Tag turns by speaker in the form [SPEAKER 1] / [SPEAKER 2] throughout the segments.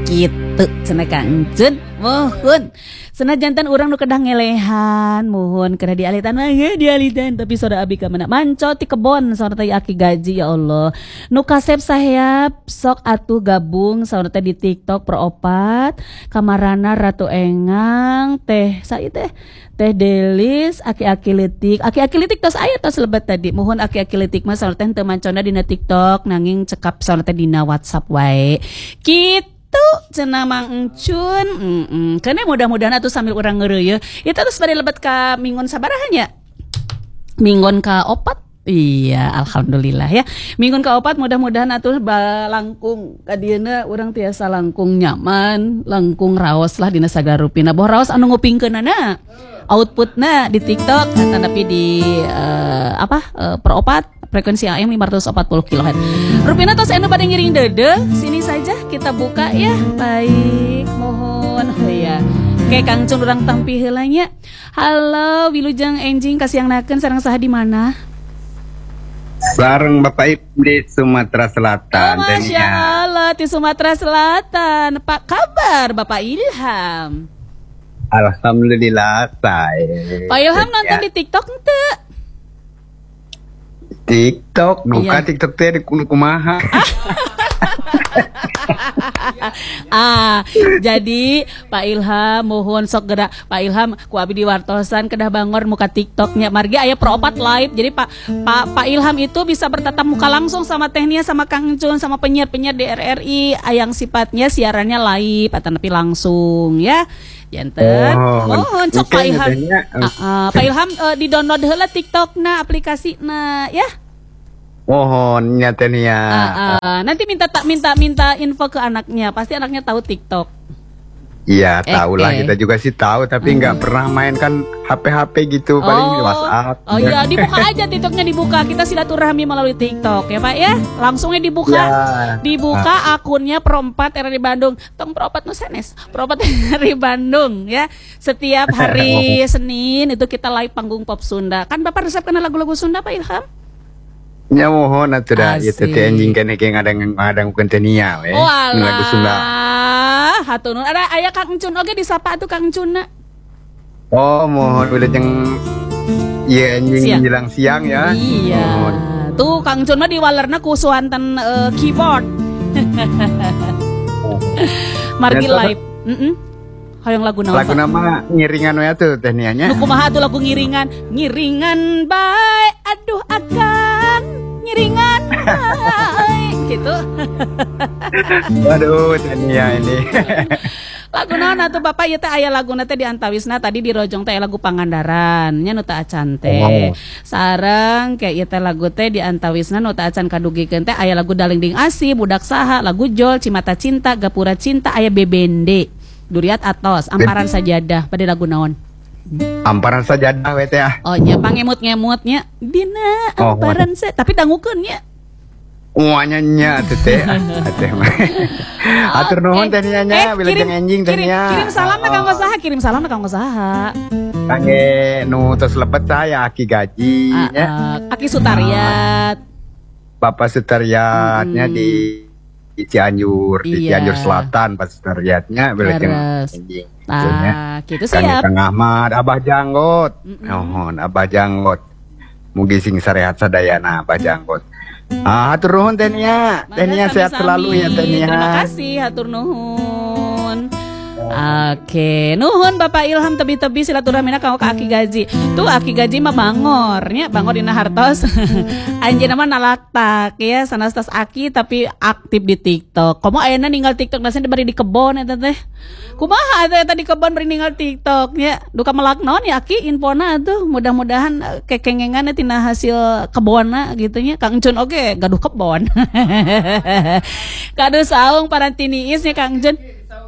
[SPEAKER 1] Kitu cenah Kang Encun. Mohon senajan urang nu kedah ngelehan, mohon kedah dialitan mah dialitan tapi soda abi ka mana mancot ti kebon saur teh aki gaji ya Allah. Nu kasep saheap sok atuh gabung saur teh di TikTok Pro4 kamarana Ratu Engang teh sai teh Delis aki-aki letik tos aya tos lebat tadi. Mohon aki-aki letik mah saur teh teu manconna dina TikTok nanging cekap saur teh dina WhatsApp wae. Kitu cenah Mang Encun. Karena mudah-mudahan atuh sambil urang ngeureuy ieu terus bade lebat ka minggon sabaraha nya? Minggon ka 4. Iya, alhamdulillah ya. Minggon ka 4 mudah-mudahan atuh langkung ka dieuna urang tiasa langkung nyaman, langkung raos lah dina sagala rupina. Boh raos anu ngupingkeunana outputna di TikTok tapi di Pro4 frekuensi AM 540 kHz. Rupina tos anu bade ngiring dede, sini saja kita buka ya. Baik, mohon ya. Oke, Kang Encun urang tampi heula nya. Halo, Wilujeng Enjing kasiangnakeun sareng saha di mana?
[SPEAKER 2] Sareng Bapak Ibu di Sumatera Selatan.
[SPEAKER 1] Oh, Masya Allah, di Sumatera Selatan. Pak kabar Bapak Ilham?
[SPEAKER 2] Alhamdulillah saya.
[SPEAKER 1] Pak Ilham nonton di TikTok ente?
[SPEAKER 2] TikTok, bukan iya. TikTok teh kumaha.
[SPEAKER 1] Jadi Pak Ilham mohon sok gerak Pak Ilham ku abi diwartosan kedah bangor muka TikToknya margi aya Pro4 live. Jadi Pak Ilham itu bisa bertatap muka langsung sama Tehnia sama Kang Encun sama penyiar-penyiar di RRI yang sifatnya siarannya live atau tapi langsung ya. Janten mohon sok Pak Ilham. Pak Ilham di-download heula TikTokna aplikasina ya.
[SPEAKER 2] Mohon nyatanya.
[SPEAKER 1] Nanti minta info ke anaknya. Pasti anaknya tahu TikTok.
[SPEAKER 2] Iya, tahu lah. Kita juga sih tahu, tapi nggak pernah main kan HP gitu, paling di WhatsApp.
[SPEAKER 1] Oh iya, dibuka aja TikToknya dibuka. Kita silaturahmi melalui TikTok ya Pak ya. Langsungnya dibuka. Ya. Dibuka akunnya Pro4 RRI Bandung. Tong Pro4 nu sanes. Pro4 RRI Bandung ya. Setiap hari Senin itu kita live panggung pop Sunda. Kan Bapak resep kenal lagu-lagu Sunda Pak Ilham?
[SPEAKER 2] Ya mohon atuh dah ieu teh anjing keneh ge ngadang Tenia we. Lagu Sunda.
[SPEAKER 1] Hatur nuhun. Ada aya Kang Encun oge disapa atuh Kang Encunna.
[SPEAKER 2] Oh, mohon wilujeng ieu anjing menjelang siang ya.
[SPEAKER 1] Iya. Mohon. Tuh Kang Encun mah diwalerna ku suanten keyboard. Margi live. Hayang lagu naon?
[SPEAKER 2] Lagu nama ngiringan we atuh teh nianya.
[SPEAKER 1] Nu kumaha atuh lagu ngiringan? Ngiringan bae aduh akan ngiringan bae gitu.
[SPEAKER 2] Waduh teh nia ini.
[SPEAKER 1] Lagu naon atuh Bapak ieu teh aya laguna teh di antawisna tadi di Rojong teh lagu Pangandaran nya nu teu acan teh. Sareng kayak ieu teh lagu teh di antawisna nu teu acan kadugikeun teh aya lagu Dalingding Asih, Budak Saha, lagu Jol, Cimata Cinta, Gapura Cinta, aya Bebende. Duriat Atos, Amparan Sajadah pada lagu naon?
[SPEAKER 2] Amparan Sajadah we teh.
[SPEAKER 1] Oh nya pangemut-ngemutnya dina amparan tapi dangukeun nya.
[SPEAKER 2] Uanya nya teh teh mah. Atur nuhun teh nya wilujeng enjing teh nya.
[SPEAKER 1] Kirim salam na Kang Usaha, kirim salam na Kang Usaha.
[SPEAKER 2] Kangge nu tos lebet saya Aki Gaji nya.
[SPEAKER 1] Aki Sutariat.
[SPEAKER 2] Bapak Sutariatnya di Cianjur, di Cianjur Selatan pas Sutariatnya wilujeng enjing.
[SPEAKER 1] Gitu siap.
[SPEAKER 2] Kang Ahmad, Abah Janggot. Mohon Abah Janggot. Mugi sing sarehat sadayana Abah Janggot. Hatur nuhun teh nya. Teh nya sehat selalu ya teh nya.
[SPEAKER 1] Terima kasih hatur nuhun. Oke, nuhun Bapak Ilham tebi-tebi silaturahmina ka Aki Gaji. Tuh Aki Gaji mah bangornya, bangor dina hartos. Anjeunna mah nalaktak ya, sanes-sanes Aki tapi aktif di TikTok. Komo ayeuna ninggal TikTok dasana bari di kebon eta teh. Kumaha eta di kebon bari ninggal TikTok nya. Duka melak naon ya Aki infona atuh. Mudah-mudahan kekengengan tina hasil kebonna gitu nya. Kang Encun oge gaduh kebon. Gaduh saung parantiniis nya Kang Encun.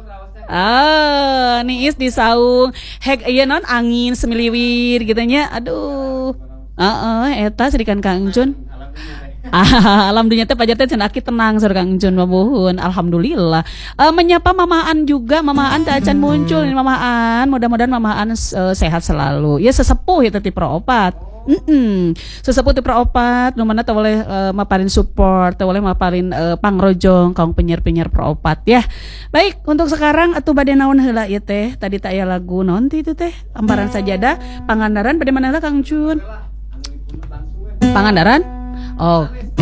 [SPEAKER 1] Niis di saung hek ieu non angin semiliwir gitu nya. Aduh. Eta sirikan Kang Encun. Alhamdulillah teh pajar teh cenah Aki tenang saur Kang Encun mabuhun. Alhamdulillah. Menyapa Mamaan juga. Mamaan teh acan muncul ini Mamaan. Mudah-mudahan Mamaan sehat selalu. Ya sesepuh ya teh Pro4. Sesepuh ti Proopat nu mana teu boleh maparin support, teu boleh maparin pangrojong kaum penyiar-penyiar Proopat ya. Baik, untuk sekarang atuh bade naon heula ieu teh? Tadi tak aya lagu naon ti itu teh? Amparan Sajadah, Pangandaran bade mana heula Kang Cun? Pangandaran? Oh,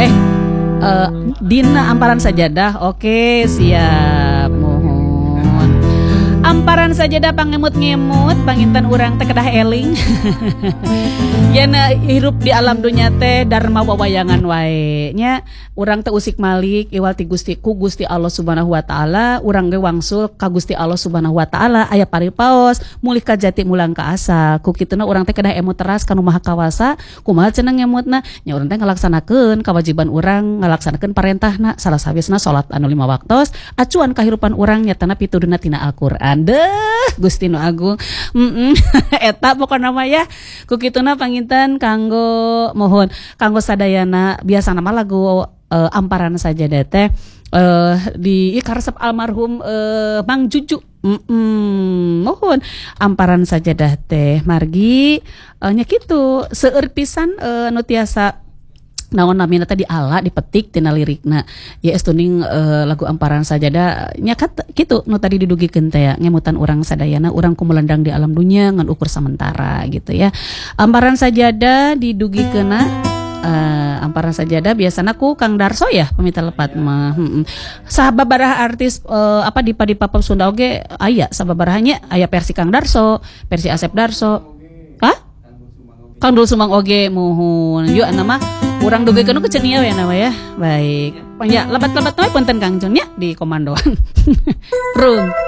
[SPEAKER 1] Dina Amparan Sajadah. Oke, siap. Mohon. Amparan Sajadah pangemut-ngemut, panginten urang teh kedah eling. Yana hirup di alam dunya teh dharma wawayangan wae nya. Urang teh usik malik iwal ti Gusti ku Gusti Allah Subhanahu wa taala, urang ge wangsul ka Gusti Allah Subhanahu wa taala aya paripaos mulih ka jati mulang ka asa. Ku kituna urang teh kedah emut teras kana Maha Kawasa, kumaha cenah ngemutna? Nya urang teh ngalaksanakeun kewajiban urang, ngalaksanakeun parentahna salah sawisna salat anu 5 waktos, acuan kahirupan urang nyatana pituduna tina Al-Qur'an. Deuh Gusti nu agung. Eta pokona mah ya. Ku kituna panginten kanggo mohon kanggo sadayana biasana mah lagu Amparan Sajadah teh di karesep almarhum Mang Juju. Mohon Amparan Sajadah teh margi nya kitu seueur pisan nu tiasa naon namina tadi ala dipetik tina lirikna ya estuning lagu Amparan Sajadah nya kitu nu tadi didugikeun teh ngemutan urang sadayana urang kumelendang di alam dunya ngan ukur sementara gitu ya. Amparan Sajadah didugikeunna Amparan Sajadah biasana ku Kang Darso ya pamita lepat mah. Sababaraha artis apa di pop Sunda oge aya sababarahanya aya versi Kang Darso, versi Asep Darso. Hah? Kang Dul Sumang oge mohon. Yuk nama urang dugikeun ku cenah ya nama ya. Baik. Ya lebat-lebat we punten Kang Jun ya di komandoan. Rum.